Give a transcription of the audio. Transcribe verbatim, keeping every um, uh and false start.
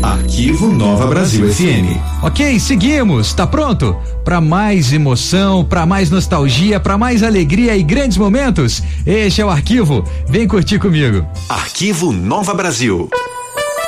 Arquivo Nova Brasil F M. Ok, seguimos. Tá pronto? Para mais emoção, para mais nostalgia, para mais alegria e grandes momentos, este é o Arquivo. Vem curtir comigo. Arquivo Nova Brasil.